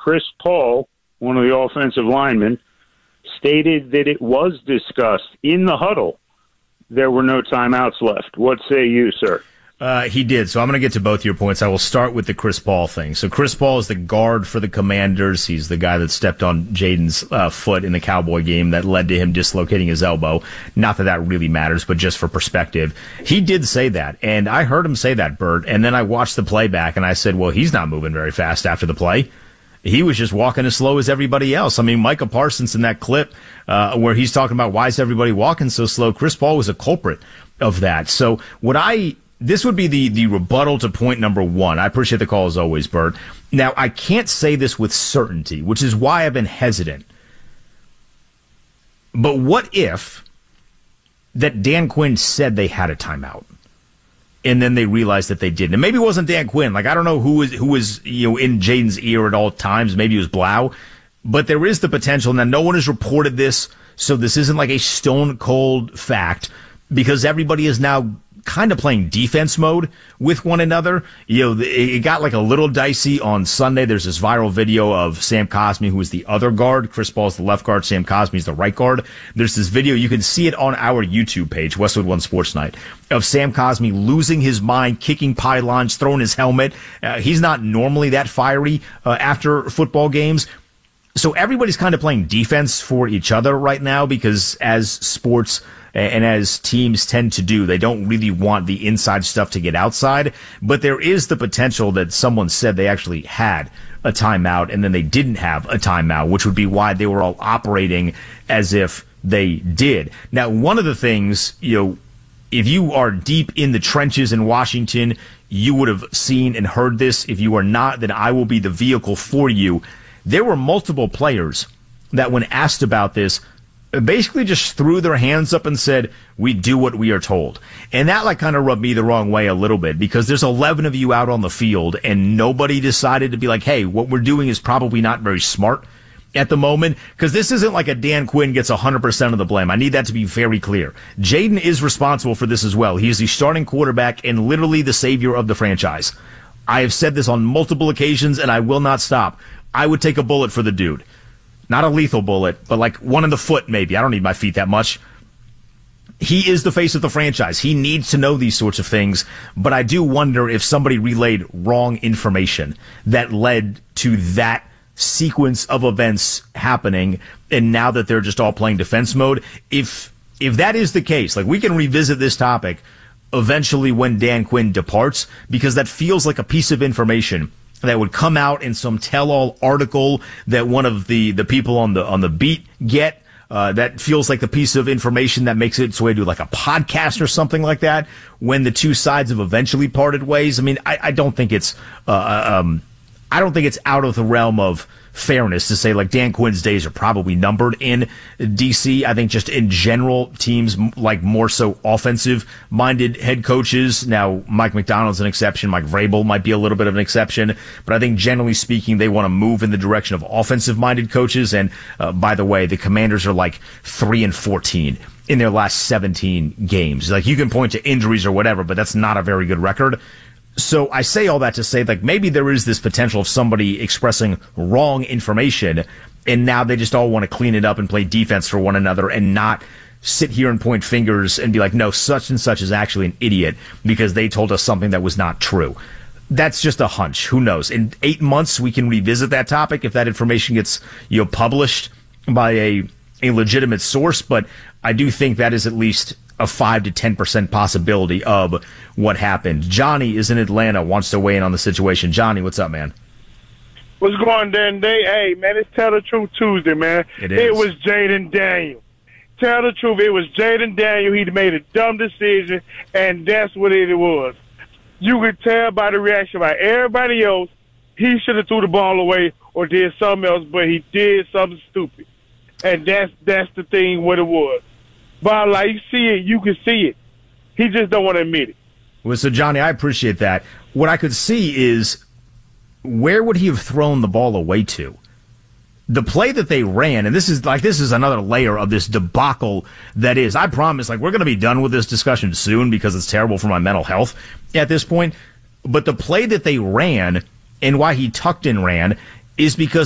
Chris Paul, one of the offensive linemen, stated that it was discussed in the huddle. There were no timeouts left. What say you, sir? He did. So I'm going to get to both your points. I will start with the Chris Paul thing. So Chris Paul is the guard for the Commanders. He's the guy that stepped on Jaden's foot in the Cowboy game that led to him dislocating his elbow. Not that that really matters, but just for perspective. He did say that, and I heard him say that, Bert, and then I watched the playback, and I said, well, he's not moving very fast after the play. He was just walking as slow as everybody else. I mean, Micah Parsons in that clip where he's talking about why is everybody walking so slow, Chris Paul was a culprit of that. So this would be the rebuttal to point number one. I appreciate the call as always, Bert. Now, I can't say this with certainty, which is why I've been hesitant. But what if that Dan Quinn said they had a timeout, and then they realized that they didn't? And maybe it wasn't Dan Quinn. Like, I don't know who was in Jaden's ear at all times. Maybe it was Blau. But there is the potential. Now, no one has reported this, so this isn't like a stone-cold fact, because everybody is now kind of playing defense mode with one another. It got like a little dicey on Sunday. There's this viral video of Sam Cosmi, who is the other guard. Chris Paul's the left guard. Sam Cosmi's the right guard. There's this video. You can see it on our YouTube page, Westwood One Sports Night, of Sam Cosmi losing his mind, kicking pylons, throwing his helmet. He's not normally that fiery after football games. So everybody's kind of playing defense for each other right now, because as sports and as teams tend to do, they don't really want the inside stuff to get outside. But there is the potential that someone said they actually had a timeout and then they didn't have a timeout, which would be why they were all operating as if they did. Now, one of the things, if you are deep in the trenches in Washington, you would have seen and heard this. If you are not, then I will be the vehicle for you. There were multiple players that, when asked about this, basically just threw their hands up and said, we do what we are told. And that kind of rubbed me the wrong way a little bit, because there's 11 of you out on the field and nobody decided to be like, hey, what we're doing is probably not very smart at the moment, because this isn't like a Dan Quinn gets 100% of the blame. I need that to be very clear. Jaden is responsible for this as well. He is the starting quarterback and literally the savior of the franchise. I have said this on multiple occasions and I will not stop. I would take a bullet for the dude. Not a lethal bullet, but like one in the foot maybe. I don't need my feet that much. He is the face of the franchise. He needs to know these sorts of things, but I do wonder if somebody relayed wrong information that led to that sequence of events happening, and now that they're just all playing defense mode. If that is the case, we can revisit this topic eventually when Dan Quinn departs, because that feels like a piece of information that would come out in some tell-all article that one of the people on the beat get. That feels like the piece of information that makes its way to like a podcast or something like that when the two sides have eventually parted ways. I mean, I don't think it's I don't think it's out of the realm of fairness to say Dan Quinn's days are probably numbered in DC. I think just in general, teams like more so offensive-minded head coaches. Now, Mike McDonald's an exception. Mike Vrabel might be a little bit of an exception. But I think generally speaking, they want to move in the direction of offensive-minded coaches. And by the way, the Commanders are 3-14 in their last 17 games. You can point to injuries or whatever, but that's not a very good record. So I say all that to say, maybe there is this potential of somebody expressing wrong information, and now they just all want to clean it up and play defense for one another and not sit here and point fingers and be like, no, such and such is actually an idiot because they told us something that was not true. That's just a hunch. Who knows? In 8 months, we can revisit that topic if that information gets published by a legitimate source, but I do think that is at least a 5 to 10% possibility of what happened. Johnny is in Atlanta, wants to weigh in on the situation. Johnny, what's up, man? What's going on, Dan? Hey, man, it's Tell the Truth Tuesday, man. It was Jaden Daniel. Tell the truth, it was Jaden Daniel. He made a dumb decision, and that's what it was. You could tell by the reaction by everybody else, he should have threw the ball away or did something else, but he did something stupid. And that's the thing what it was. But you see it, you can see it. He just don't want to admit it. Well, so Johnny, I appreciate that. What I could see is, where would he have thrown the ball away to? The play that they ran, and this is another layer of this debacle that is, I promise, we're going to be done with this discussion soon because it's terrible for my mental health at this point. But the play that they ran and why he tucked and ran is because